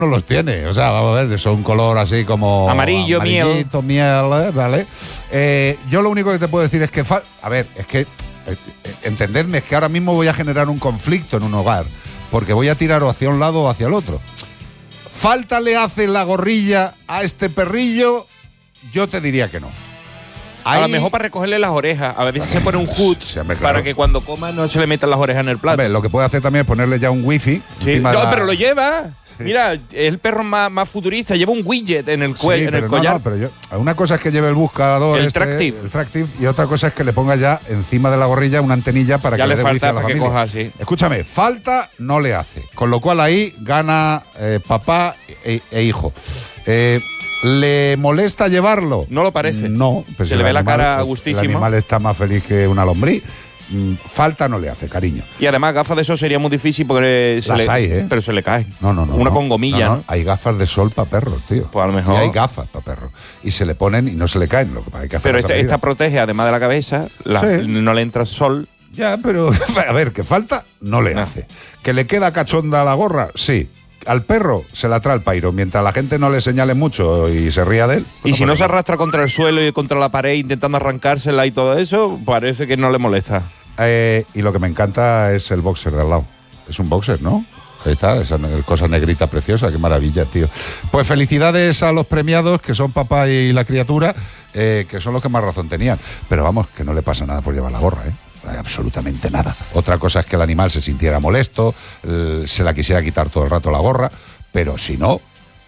no los tiene. O sea, vamos a ver, son un color así como... Amarillo, miel. Miel, ¿vale? Yo lo único que te puedo decir es que... A ver, es que... entendedme, es que ahora mismo voy a generar un conflicto en un hogar, porque voy a tirar o hacia un lado o hacia el otro. ¿Falta le hace la gorrilla a este perrillo? Yo te diría que no. A lo mejor para recogerle las orejas. A veces se pone un hood claro, para que cuando coma no se le metan las orejas en el plato. Hombre, lo que puede hacer también es ponerle ya un wifi. Sí. No, pero lo lleva. Sí. Mira, es el perro más futurista. Lleva un widget en el cuello, en el collar. No, pero una cosa es que lleve el buscador, el Tractive, y otra cosa es que le ponga ya encima de la gorrilla una antenilla para ya que le dé falta a la para que familia. coja así. Escúchame, falta no le hace. Con lo cual ahí gana papá e hijo. ¿Le molesta llevarlo? No lo parece. No. Pues se le ve la cara gustísimo. El animal está más feliz que una lombriz. Falta no le hace, cariño. Y además gafas de sol sería muy difícil porque hay, pero se le cae. No. Una con gomilla, ¿no? Hay gafas de sol para perros, tío. Pues a lo mejor. Y hay gafas para perros. Y se le ponen y no se le caen. Lo que hay que hacer. Pero esta protege, además de la cabeza, no le entra sol. Ya, pero a ver, que falta no le hace. ¿Que le queda cachonda la gorra? Sí. Al perro se la trae el pairo. Mientras la gente no le señale mucho y se ría de él. Y si no se arrastra contra el suelo y contra la pared intentando arrancársela y todo eso, parece que no le molesta. Y lo que me encanta es el boxer de al lado. Es un boxer, ¿no? Ahí está, esa cosa negrita preciosa, qué maravilla, tío. Pues felicidades a los premiados, que son papá y la criatura, que son los que más razón tenían. Pero vamos, que no le pasa nada por llevar la gorra, ¿eh? Absolutamente nada. Otra cosa es que el animal se sintiera molesto, se la quisiera quitar todo el rato la gorra, pero si no,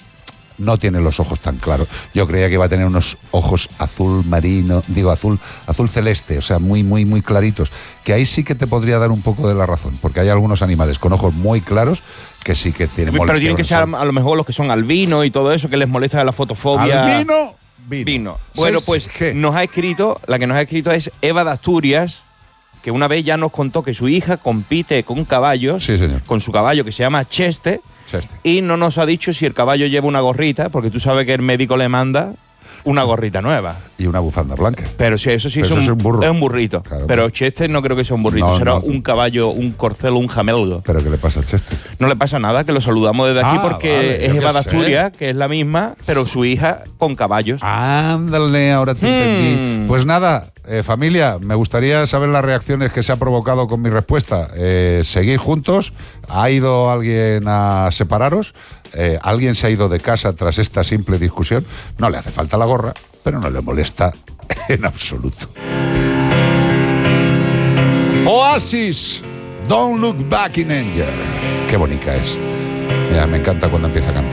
no tiene los ojos tan claros. Yo creía que iba a tener unos ojos azul marino, azul celeste, o sea, muy, muy, muy claritos, que ahí sí que te podría dar un poco de la razón, porque hay algunos animales con ojos muy claros que sí que tienen molestia. Pero tienen que ser a lo mejor los que son albinos y todo eso, que les molesta de la fotofobia. ¿Albino? Vino. Bueno, pues nos ha escrito, la que nos ha escrito es Eva de Asturias, que una vez ya nos contó que su hija compite con caballos, sí, señor, con su caballo que se llama Cheste, y no nos ha dicho si el caballo lleva una gorrita, porque tú sabes que el médico le manda una gorrita nueva. Y una bufanda blanca. Pero sí, eso sí es un burro. Es un burrito. Claro, pero Cheste no creo que sea un burrito, será un caballo, un corcel, un jamelgo. ¿Pero qué le pasa a Cheste? No le pasa nada, que lo saludamos desde aquí porque es Eva de Asturias, que es la misma, pero su hija con caballos. Ándale, ahora te entendí. Pues nada, familia, me gustaría saber las reacciones que se ha provocado con mi respuesta. Seguir juntos. ¿Ha ido alguien a separaros? ¿Alguien se ha ido de casa tras esta simple discusión? No le hace falta la gorra, pero no le molesta en absoluto. Oasis, Don't Look Back in Anger. Qué bonita es. Mira, me encanta cuando empieza a cantar.